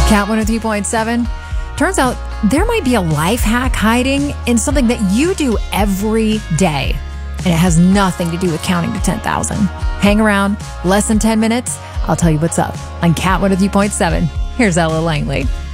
Cat 103.7. Turns out there might be a life hack hiding in something that you do every day. And it has nothing to do with counting to 10,000. Hang around, less than 10 minutes. I'll tell you what's up on Cat 103.7. Here's Ella Langley.